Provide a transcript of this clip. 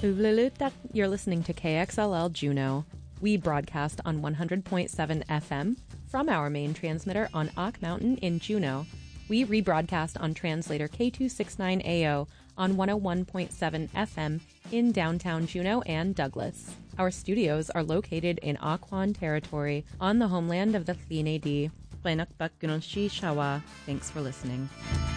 Uvlilutak, you're listening to KXLL Juneau. We broadcast on 100.7 FM from our main transmitter on Ock Mountain in Juneau. We rebroadcast on translator K269AO on 101.7 FM in downtown Juneau and Douglas. Our studios are located in Occoquan territory on the homeland of the Tlin-A-Di. Thanks for listening.